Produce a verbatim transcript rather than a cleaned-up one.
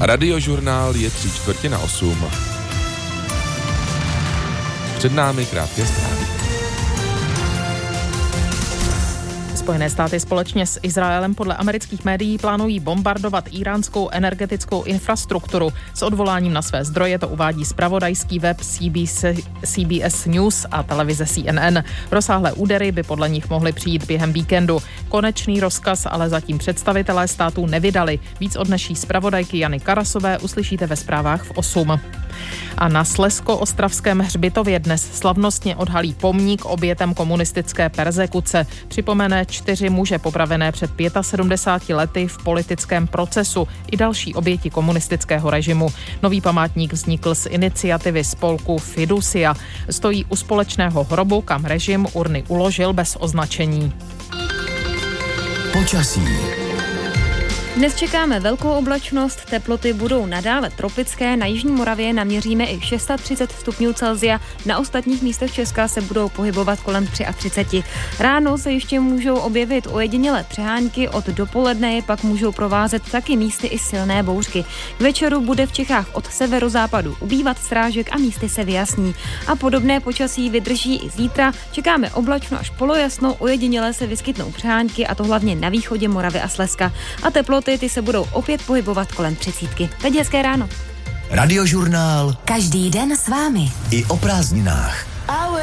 A Radiožurnál je tři čtvrtě na osm. Před námi krátké zprávy. Spojené státy společně s Izraelem podle amerických médií plánují bombardovat íránskou energetickou infrastrukturu. S odvoláním na své zdroje to uvádí zpravodajský web C B S News a televize C N N. Rozsáhlé údery by podle nich mohly přijít během víkendu. Konečný rozkaz ale zatím představitelé států nevydali. Víc od naší zpravodajky Jany Karasové uslyšíte ve zprávách v osm. A na Slezsko-ostravském hřbitově dnes slavnostně odhalí pomník obětem komunistické perzekuce. Připomene čtyři muže popravené před sedmdesáti pěti lety v politickém procesu i další oběti komunistického režimu. Nový památník vznikl z iniciativy spolku Fiducia. Stojí u společného hrobu, kam režim urny uložil bez označení. Počasí. Dnes čekáme velkou oblačnost, teploty budou nadále tropické, na jižní Moravě naměříme i třicet šest stupňů Celsia, na ostatních místech Česka se budou pohybovat kolem třicet tři. Ráno se ještě můžou objevit ojedinělé přehánky, od dopoledne je pak můžou provázet taky místy i silné bouřky. K večeru bude v Čechách od severozápadu ubývat srážek a místy se vyjasní. A podobné počasí vydrží i zítra, čekáme oblačno až polojasno, ojedinělé se vyskytnou přehánky a to hlavně na východě Moravy a Slezska. A teploty ty se budou opět pohybovat kolem třicítky. Teď hezké ráno. Radiožurnál. Každý den s vámi. I o prázdninách.